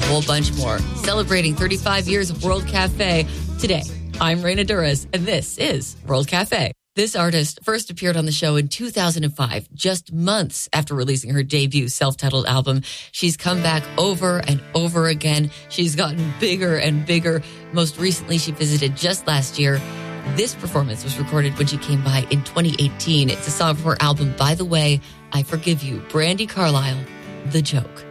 whole bunch more. Celebrating 35 years of World Cafe. Today, I'm Reina Duras, and this is World Cafe. This artist first appeared on the show in 2005, just months after releasing her debut self-titled album. She's come back over and over again. She's gotten bigger and bigger. Most recently, she visited just last year. This performance was recorded when she came by in 2018. It's a song from her album, By the Way, I Forgive You. Brandi Carlile, The Joke.